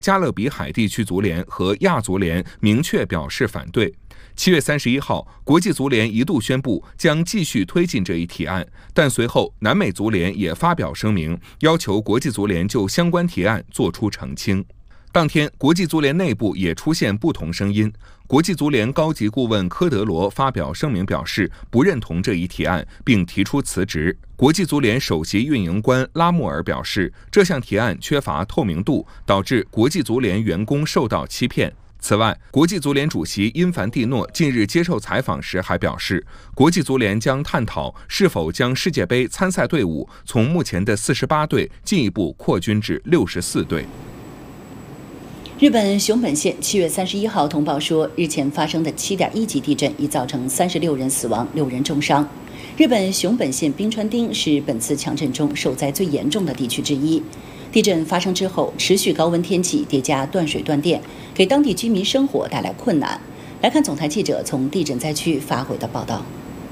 加勒比海地区足联和亚足联明确表示反对。7月31号，国际足联一度宣布将继续推进这一提案，但随后南美足联也发表声明，要求国际足联就相关提案作出澄清。当天，国际足联内部也出现不同声音。国际足联高级顾问科德罗发表声明表示不认同这一提案，并提出辞职。国际足联首席运营官拉穆尔表示，这项提案缺乏透明度，导致国际足联员工受到欺骗。此外，国际足联主席因凡蒂诺近日接受采访时还表示，国际足联将探讨是否将世界杯参赛队伍从目前的48队进一步扩军至64队。 日本熊本县7月31号通报说，日前发生的7.1级地震已造成36人死亡，6人重伤。日本熊本县冰川町是本次强震中受灾最严重的地区之一。地震发生之后，持续高温天气叠加断水断电，给当地居民生活带来困难。来看总台记者从地震灾区发回的报道。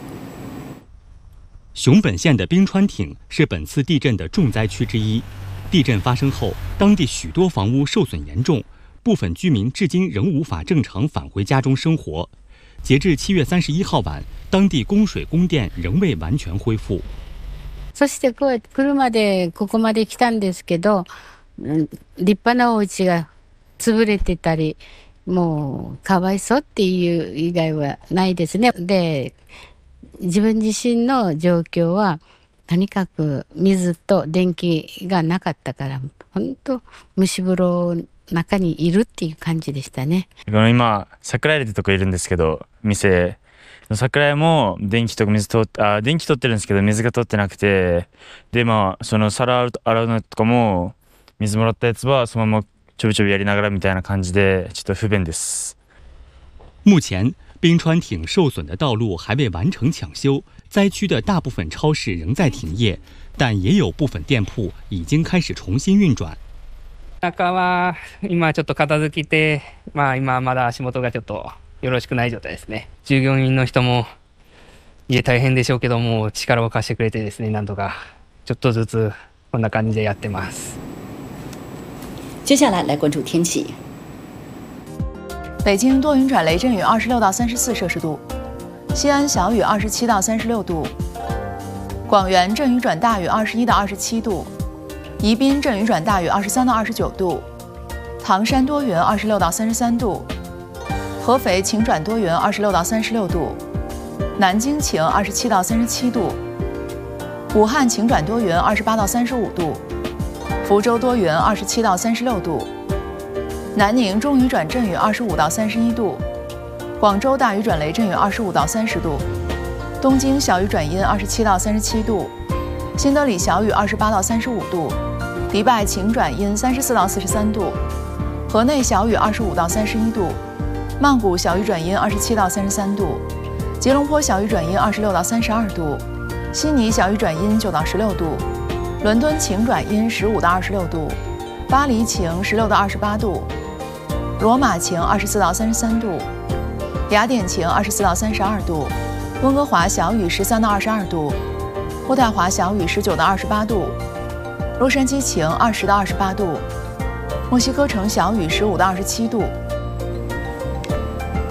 熊本县的冰川町是本次地震的重灾区之一。地震发生后，当地许多房屋受损严重，部分居民至今仍无法正常返回家中生活。截至7月31号晚，当地供水供电仍未完全恢复。 そしてこう車でここまで来たんですけど、立派なお家が潰れてたり、もうかわいそうっていう以外はないですね。で、自分自身の状況はとにかく水と電気がなかったから、本当蒸し風呂中にいるっていう感じでしたね。 今桜井ってとこいるんですけど、店桜井も電気とか電気取ってるんですけど水が通ってなくて、でその皿洗うのとかも水もらったやつはそのままちょびちょびやりながらみたいな感じでちょっと不便です。 目前冰川町受损的道路还未完成抢修，灾区的大部分超市仍在停业，但也有部分店铺已经开始重新运转。 中は今ちょっと片付けて、今まだ足元がちょっとよろしくない状態ですね。従業員の人も家大変でしょうけども、力を貸してくれてですね、なんとかちょっとずつこんな感じでやってます。 接下来关注天气。 北京多云转雷阵雨26到34摄氏度，西安小雨27到36度，广元阵雨转大雨21到27度，宜宾阵雨转大雨23到29度，唐山多云26到33度，合肥晴转多云26到36度，南京晴27到37度，武汉晴转多云28到35度，福州多云27到36度，南宁中雨转阵雨25到31度，广州大雨转雷阵雨25到30度，东京小雨转阴27到37度，新德里小雨28到35度，迪拜晴转阴34到43度，河内小雨25到31度，曼谷小雨转阴27到33度，吉隆坡小雨转阴26到32度，悉尼小雨转阴9到16度，伦敦晴转阴15到26度，巴黎晴16到28度，罗马晴24到33度，雅典晴24到32度，温哥华小雨13到22度，渥太华小雨19到28度，洛杉矶晴20到28度，墨西哥城小雨15到27度。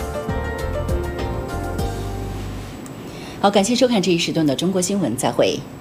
好，感谢收看这一时段的中国新闻，再会。